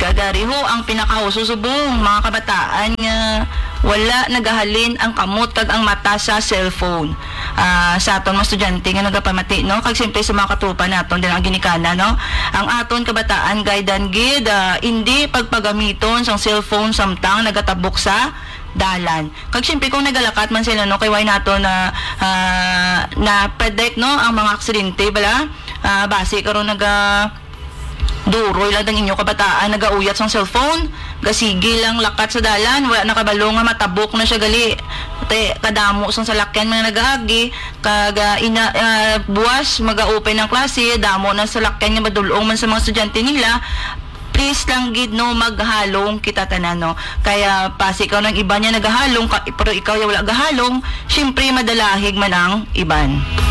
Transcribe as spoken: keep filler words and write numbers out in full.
Gagari ho ang pinakahususubong mga kabataan nga wala nagahalin ang kamot kag ang mata sa cellphone. Uh, sa aton mga estudyante nga nagapamati no kag siyempre sa mga katrupa naton din ang ginikana no. Ang aton kabataan gaydan gid uh, hindi pagpagamiton sang cellphone samtang nagatabok sa dalan. Kag siyempre kung nagalakat man sila no kay why nato na uh, na predict no ang mga aksidente bala uh, base karon naga duroy lang ang inyo kabataan nagauyat sang cellphone gasigi lang lakat sa dalan wala nakabalo nga matabok na siya gali te kadamo sang salakyan mga nagaagi kag uh, ina uh, buwas maga-open ang klase damo na salakyan nga madulong man sa mga estudyante nila. Please lang gid no maghalong kita tanan no kaya pasi ikaw ng iba niya nagahalong pero ikaw ya wala gahalong syempre madalahig man ang iban.